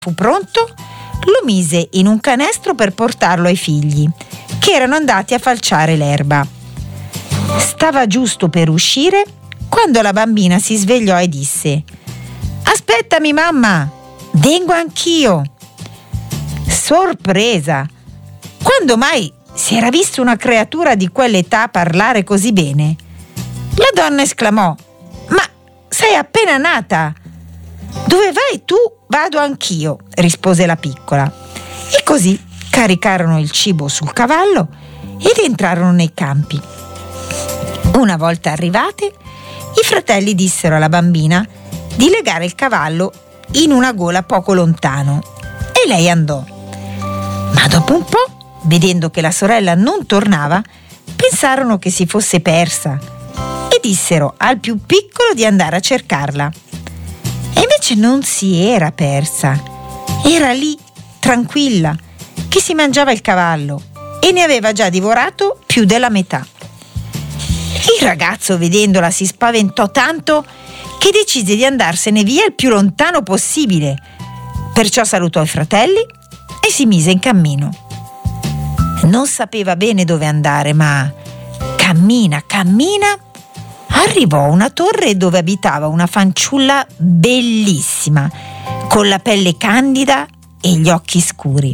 fu pronto, lo mise in un canestro per portarlo ai figli, che erano andati a falciare l'erba. Stava giusto per uscire quando la bambina si svegliò e disse: «Aspettami, mamma, vengo anch'io». Sorpresa! Quando mai si era vista una creatura di quell'età parlare così bene? La donna esclamò: «Ma sei appena nata!» «Dove vai tu? Vado anch'io», rispose la piccola. E così caricarono il cibo sul cavallo ed entrarono nei campi. Una volta arrivate, i fratelli dissero alla bambina di legare il cavallo in una gola poco lontano e lei andò. Ma dopo un po', vedendo che la sorella non tornava, pensarono che si fosse persa e dissero al più piccolo di andare a cercarla. E invece non si era persa, era lì, tranquilla, che si mangiava il cavallo e ne aveva già divorato più della metà. Il ragazzo, vedendola, si spaventò tanto che decise di andarsene via il più lontano possibile. Perciò salutò i fratelli e si mise in cammino. Non sapeva bene dove andare, ma cammina, arrivò a una torre dove abitava una fanciulla bellissima, con la pelle candida e gli occhi scuri.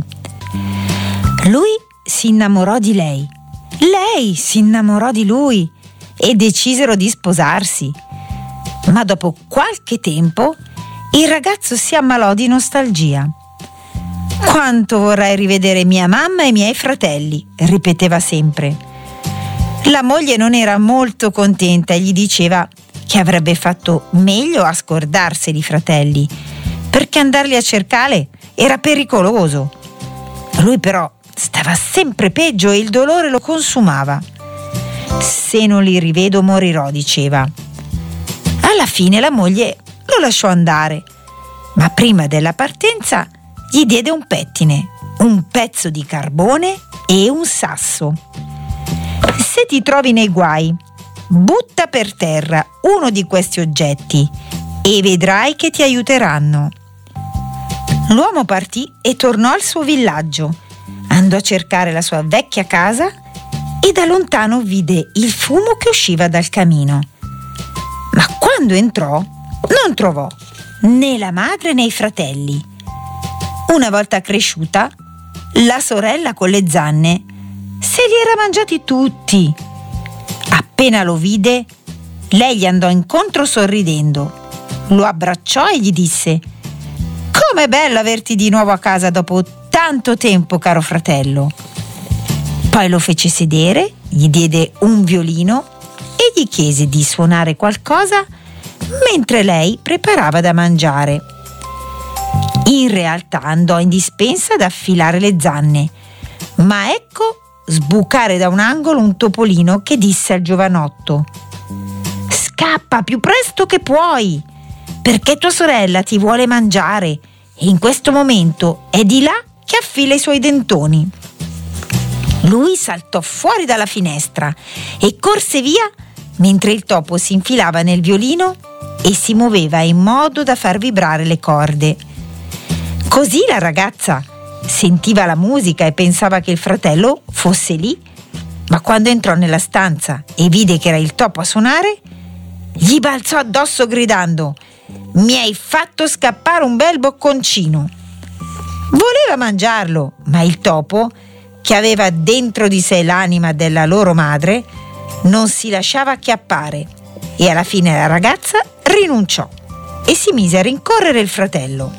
Lui si innamorò di lei si innamorò di lui e decisero di sposarsi. Ma dopo qualche tempo il ragazzo si ammalò di nostalgia. «Quanto vorrei rivedere mia mamma e i miei fratelli», ripeteva sempre. La moglie non era molto contenta e gli diceva che avrebbe fatto meglio a scordarseli i fratelli, perché andarli a cercare era pericoloso. Lui però stava sempre peggio e il dolore lo consumava. «Se non li rivedo morirò», diceva. Alla fine la moglie lo lasciò andare, ma prima della partenza gli diede un pettine, un pezzo di carbone e un sasso. «Se ti trovi nei guai, butta per terra uno di questi oggetti e vedrai che ti aiuteranno». L'uomo partì e tornò al suo villaggio, andò a cercare la sua vecchia casa e da lontano vide il fumo che usciva dal camino. Ma quando entrò non trovò né la madre né i fratelli. Una volta cresciuta, la sorella con le zanne se li era mangiati tutti. Appena lo vide, lei gli andò incontro sorridendo, lo abbracciò e gli disse: «Com'è bello averti di nuovo a casa dopo tanto tempo, caro fratello». Poi lo fece sedere, gli diede un violino e gli chiese di suonare qualcosa mentre lei preparava da mangiare. In realtà andò in dispensa ad affilare le zanne, ma ecco sbucare da un angolo un topolino che disse al giovanotto: «Scappa più presto che puoi, perché tua sorella ti vuole mangiare e in questo momento è di là che affila i suoi dentoni». Lui saltò fuori dalla finestra e corse via mentre il topo si infilava nel violino e si muoveva in modo da far vibrare le corde. Così la ragazza sentiva la musica e pensava che il fratello fosse lì, ma quando entrò nella stanza e vide che era il topo a suonare, gli balzò addosso gridando: «Mi hai fatto scappare un bel bocconcino!» Voleva mangiarlo, ma il topo, che aveva dentro di sé l'anima della loro madre, non si lasciava acchiappare e alla fine la ragazza rinunciò e si mise a rincorrere il fratello.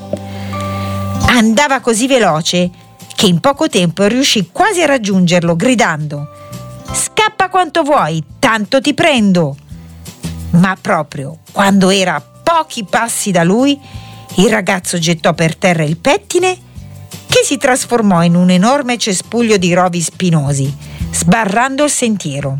Andava così veloce che in poco tempo riuscì quasi a raggiungerlo gridando: «Scappa quanto vuoi, tanto ti prendo!» Ma proprio quando era a pochi passi da lui, il ragazzo gettò per terra il pettine, che si trasformò in un enorme cespuglio di rovi spinosi, sbarrando il sentiero.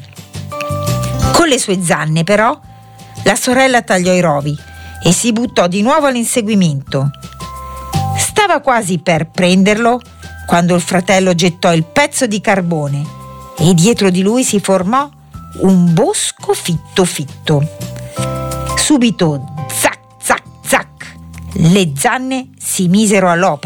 Con le sue zanne, però, la sorella tagliò i rovi e si buttò di nuovo all'inseguimento. Stava quasi per prenderlo quando il fratello gettò il pezzo di carbone e dietro di lui si formò un bosco fitto fitto. Subito, zac zac zac, Le zanne si misero all'opera.